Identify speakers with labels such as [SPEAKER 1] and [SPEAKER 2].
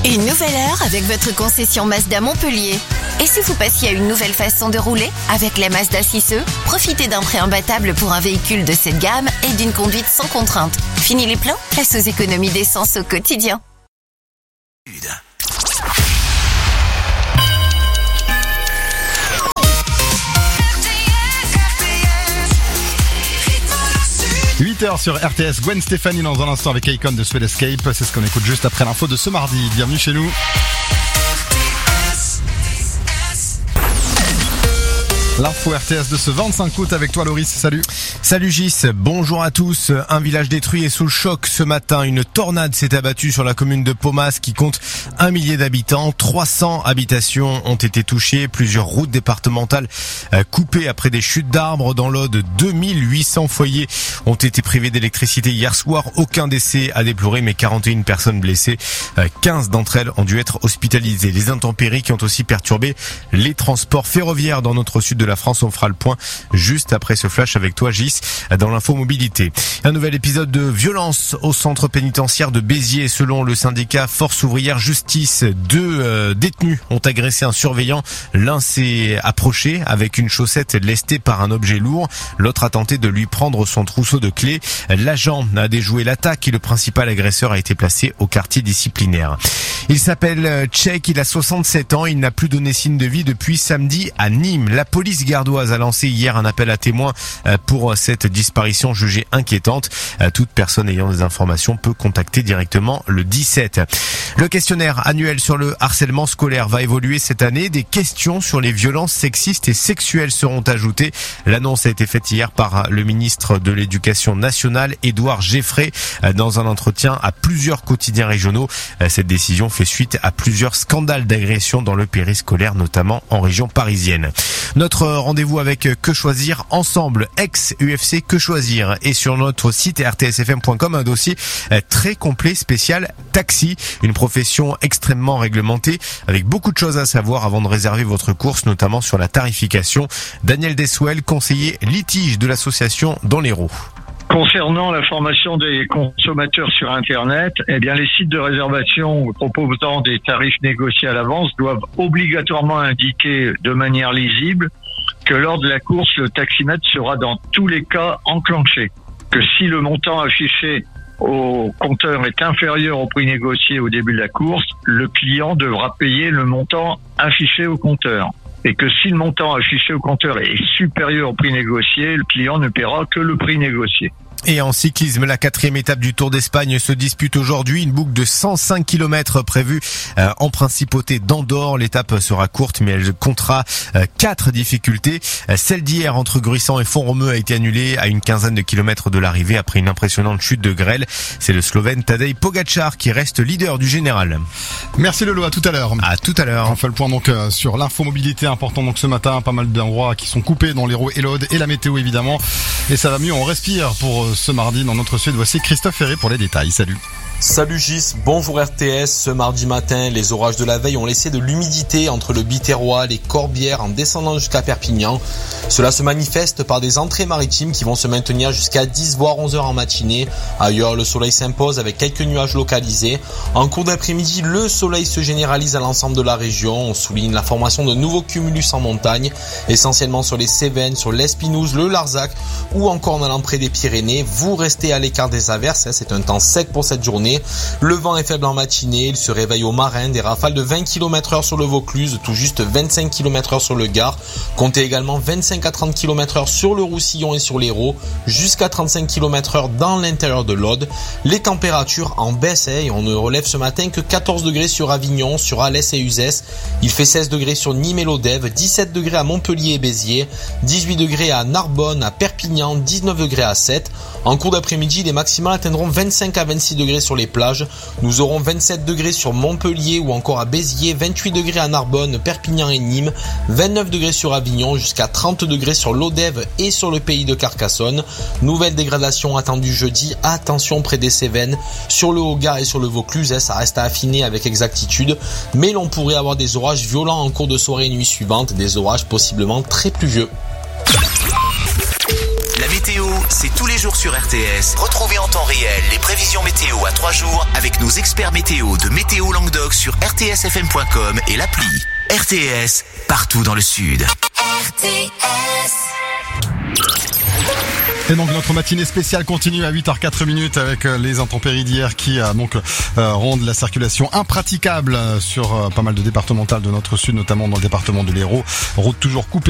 [SPEAKER 1] Une nouvelle heure avec votre concession Mazda Montpellier. Et si vous passiez à une nouvelle façon de rouler? Avec la Mazda 6e, profitez d'un prêt imbattable pour un véhicule de cette gamme et d'une conduite sans contrainte. Fini les plans? Place aux économies d'essence au quotidien.
[SPEAKER 2] « 8h sur RTS, Gwen Stefani dans un instant avec Icon de Sweat Escape. C'est ce qu'on écoute juste après l'info de ce mardi. Bienvenue chez nous. L'info RTS de ce 25 août avec toi Loris, salut.
[SPEAKER 3] Salut Gis, bonjour à tous. Un village détruit et sous le choc ce matin. Une tornade s'est abattue sur la commune de Paumas qui compte 1 millier d'habitants. 300 habitations ont été touchées. Plusieurs routes départementales coupées après des chutes d'arbres. Dans l'Aude, 2800 foyers ont été privés d'électricité hier soir. Aucun décès à déplorer mais 41 personnes blessées. 15 d'entre elles ont dû être hospitalisées. Les intempéries qui ont aussi perturbé les transports ferroviaires dans notre sud de la France. On fera le point juste après ce flash avec toi Gis dans l'info mobilité. Un nouvel épisode de violence au centre pénitentiaire de Béziers. Selon le syndicat Force Ouvrière Justice, 2 détenus ont agressé un surveillant. L'un s'est approché avec une chaussette lestée par un objet lourd. L'autre a tenté de lui prendre son trousseau de clés. L'agent a déjoué l'attaque et le principal agresseur a été placé au quartier disciplinaire. Il s'appelle Tchèque, il a 67 ans, il n'a plus donné signe de vie depuis samedi à Nîmes. La police gardoise a lancé hier un appel à témoins pour cette disparition jugée inquiétante. Toute personne ayant des informations peut contacter directement le 17. Le questionnaire annuel sur le harcèlement scolaire va évoluer cette année. Des questions sur les violences sexistes et sexuelles seront ajoutées. L'annonce a été faite hier par le ministre de l'Éducation nationale, Édouard Geffray, dans un entretien à plusieurs quotidiens régionaux. Cette décision fait suite à plusieurs scandales d'agression dans le périscolaire, notamment en région parisienne. Notre rendez-vous avec Que Choisir Ensemble, ex-UFC Que Choisir, et sur notre site rtsfm.com un dossier très complet spécial taxi, une profession extrêmement réglementée avec beaucoup de choses à savoir avant de réserver votre course, notamment sur la tarification. Daniel Deswell, conseiller litige de l'association Dans l'Hérault.
[SPEAKER 4] Concernant la formation des consommateurs sur Internet, eh bien, les sites de réservation proposant des tarifs négociés à l'avance doivent obligatoirement indiquer de manière lisible que lors de la course, le taximètre sera dans tous les cas enclenché. Que si le montant affiché au compteur est inférieur au prix négocié au début de la course, le client devra payer le montant affiché au compteur. Et que si le montant affiché au compteur est supérieur au prix négocié, le client ne paiera que le prix négocié.
[SPEAKER 3] Et en cyclisme, la 4e étape du Tour d'Espagne se dispute aujourd'hui. Une boucle de 105 km prévue en principauté d'Andorre. L'étape sera courte, mais elle comptera 4 difficultés. Celle d'hier entre Gruissant et Font-Romeu a été annulée à une quinzaine de kilomètres de l'arrivée après une impressionnante chute de grêle. C'est le Slovène Tadej Pogačar qui reste leader du général.
[SPEAKER 2] Merci Lolo, à tout à l'heure.
[SPEAKER 3] À tout à l'heure.
[SPEAKER 2] On fait le point donc sur l'infomobilité, important donc ce matin, pas mal d'endroits qui sont coupés dans l'Hérault et l'Aude, et la météo évidemment. Et ça va mieux, on respire pour ce mardi dans notre sud. Voici Christophe Ferré pour les détails. Salut.
[SPEAKER 5] Salut Gis, bonjour RTS. Ce mardi matin, les orages de la veille ont laissé de l'humidité entre le Biterrois, les Corbières en descendant jusqu'à Perpignan. Cela se manifeste par des entrées maritimes qui vont se maintenir jusqu'à 10 voire 11 heures en matinée. Ailleurs, le soleil s'impose avec quelques nuages localisés. En cours d'après-midi, le soleil se généralise à l'ensemble de la région. On souligne la formation de nouveaux cumulus en montagne, essentiellement sur les Cévennes, sur l'Espinouse, le Larzac ou encore dans l'entrée des Pyrénées. Vous restez à l'écart des averses, c'est un temps sec pour cette journée. Le vent est faible en matinée, il se réveille au marin, des rafales de 20 km/h sur le Vaucluse, tout juste 25 km/h sur le Gard. Comptez également 25 à 30 km/h sur le Roussillon et sur l'Hérault, jusqu'à 35 km/h dans l'intérieur de l'Aude. Les températures en baisse et on ne relève ce matin que 14 degrés sur Avignon, sur Alès et Uzès. Il fait 16 degrés sur Nîmes et Lodève, 17 degrés à Montpellier et Béziers, 18 degrés à Narbonne, à Perpignan, 19 degrés à Sète. En cours d'après-midi, les maximales atteindront 25 à 26 degrés sur les plages. Nous aurons 27 degrés sur Montpellier ou encore à Béziers, 28 degrés à Narbonne, Perpignan et Nîmes, 29 degrés sur Avignon, jusqu'à 30 degrés sur l'Odève et sur le pays de Carcassonne. Nouvelle dégradation attendue jeudi, attention près des Cévennes, sur le Haut-Gard et sur le Vaucluse, ça reste à affiner avec exactitude, mais l'on pourrait avoir des orages violents en cours de soirée et nuit suivante, des orages possiblement très pluvieux.
[SPEAKER 6] La météo c'est tous les jours sur RTS. Retrouvez en temps réel les prévisions météo à 3 jours avec nos experts météo de Météo Languedoc sur rtsfm.com et l'appli. RTS, partout dans le sud.
[SPEAKER 1] RTS.
[SPEAKER 2] Et donc notre matinée spéciale continue à 8h04 avec les intempéries d'hier qui rendent la circulation impraticable sur pas mal de départementales de notre sud, notamment dans le département de l'Hérault. Route toujours coupée.